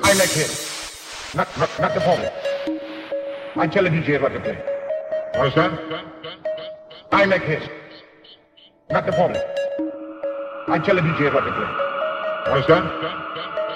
I like hits, not the format. I tell the DJ what to play. Understand? I like hits, not the format. I tell the DJ what to play. Understand?